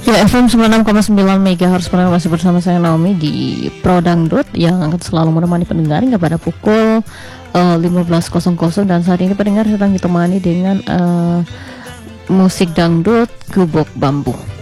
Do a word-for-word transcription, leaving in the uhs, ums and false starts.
Ya, F M sembilan puluh enam koma sembilan MHz masih bersama saya Naomi di Pro Dangdut yang akan selalu menemani pendengar hingga pada pukul uh, lima belas dan saat ini pendengar sedang ditemani dengan uh, musik dangdut Gubuk Bambu.